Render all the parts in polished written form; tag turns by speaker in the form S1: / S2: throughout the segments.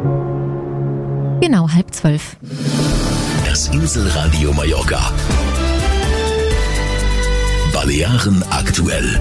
S1: Genau 11:30.
S2: Das Inselradio Mallorca. Balearen aktuell.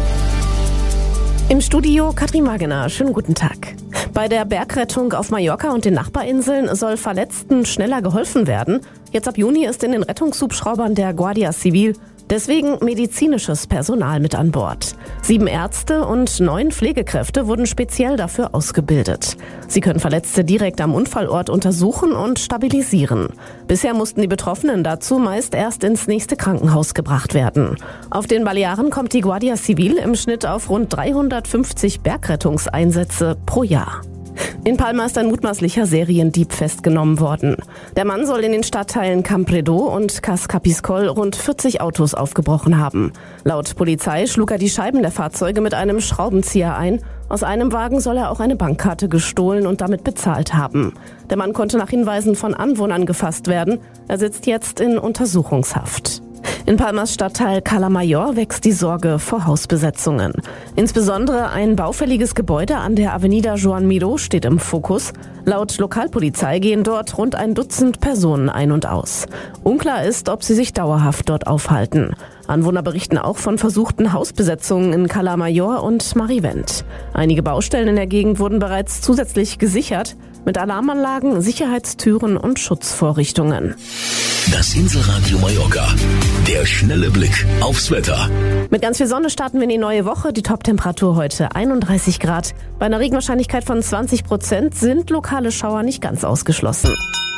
S3: Im Studio Katrin Wagener. Schönen guten Tag. Bei der Bergrettung auf Mallorca und den Nachbarinseln soll Verletzten schneller geholfen werden. Jetzt ab Juni ist in den Rettungshubschraubern der Guardia Civil deswegen medizinisches Personal mit an Bord. 7 Ärzte und 9 Pflegekräfte wurden speziell dafür ausgebildet. Sie können Verletzte direkt am Unfallort untersuchen und stabilisieren. Bisher mussten die Betroffenen dazu meist erst ins nächste Krankenhaus gebracht werden. Auf den Balearen kommt die Guardia Civil im Schnitt auf rund 350 Bergrettungseinsätze pro Jahr. In Palma ist ein mutmaßlicher Seriendieb festgenommen worden. Der Mann soll in den Stadtteilen Campredó und Cas Capiscol rund 40 Autos aufgebrochen haben. Laut Polizei schlug er die Scheiben der Fahrzeuge mit einem Schraubenzieher ein. Aus einem Wagen soll er auch eine Bankkarte gestohlen und damit bezahlt haben. Der Mann konnte nach Hinweisen von Anwohnern gefasst werden. Er sitzt jetzt in Untersuchungshaft. In Palmas Stadtteil Cala Mayor wächst die Sorge vor Hausbesetzungen. Insbesondere ein baufälliges Gebäude an der Avenida Joan Miró steht im Fokus. Laut Lokalpolizei gehen dort rund ein Dutzend Personen ein und aus. Unklar ist, ob sie sich dauerhaft dort aufhalten. Anwohner berichten auch von versuchten Hausbesetzungen in Cala Mayor und Marivent. Einige Baustellen in der Gegend wurden bereits zusätzlich gesichert mit Alarmanlagen, Sicherheitstüren und Schutzvorrichtungen.
S2: Das Inselradio Mallorca. Der schnelle Blick aufs Wetter.
S3: Mit ganz viel Sonne starten wir in die neue Woche. Die Toptemperatur heute 31 Grad. Bei einer Regenwahrscheinlichkeit von 20% sind lokale Schauer nicht ganz ausgeschlossen.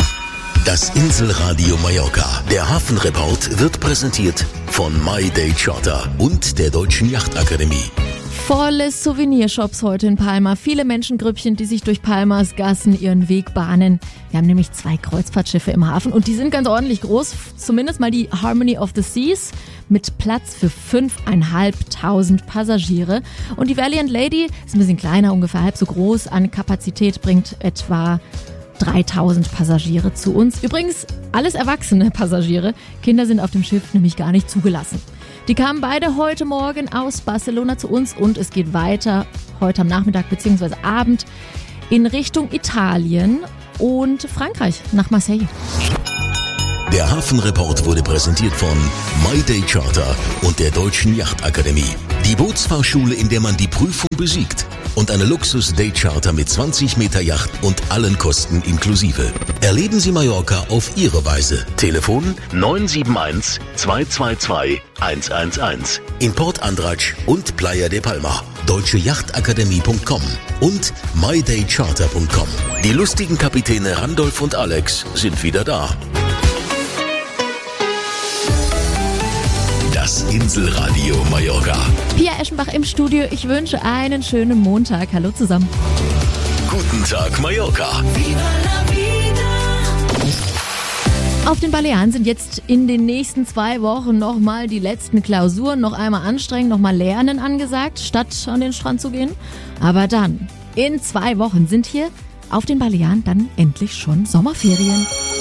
S2: Das Inselradio Mallorca. Der Hafenreport wird präsentiert von My Day Charter und der Deutschen Yachtakademie.
S1: Volle Souvenirshops heute in Palma. Viele Menschengrüppchen, die sich durch Palmas Gassen ihren Weg bahnen. Wir haben nämlich 2 Kreuzfahrtschiffe im Hafen und die sind ganz ordentlich groß. Zumindest mal die Harmony of the Seas mit Platz für 5.500 Passagiere. Und die Valiant Lady ist ein bisschen kleiner, ungefähr halb so groß. An Kapazität bringt etwa 3.000 Passagiere zu uns. Übrigens alles erwachsene Passagiere. Kinder sind auf dem Schiff nämlich gar nicht zugelassen. Die kamen beide heute Morgen aus Barcelona zu uns und es geht weiter heute am Nachmittag bzw. Abend in Richtung Italien und Frankreich nach Marseille.
S2: Der Hafenreport wurde präsentiert von My Day Charter und der Deutschen Yachtakademie. Die Bootsfahrschule, in der man die Prüfung besiegt. Und eine Luxus-Day-Charter mit 20 Meter Yacht und allen Kosten inklusive. Erleben Sie Mallorca auf Ihre Weise. Telefon 971 222 111. In Port Andratx und Playa de Palma. deutscheyachtakademie.com und mydaycharter.com. Die lustigen Kapitäne Randolph und Alex sind wieder da. Das Inselradio Mallorca.
S1: Pia Eschenbach im Studio. Ich wünsche einen schönen Montag. Hallo zusammen.
S2: Guten Tag Mallorca.
S1: Auf den Balearen sind jetzt in den nächsten 2 Wochen nochmal die letzten Klausuren. Noch einmal anstrengen, nochmal lernen angesagt, statt an den Strand zu gehen. Aber dann, in 2 Wochen sind hier auf den Balearen dann endlich schon Sommerferien.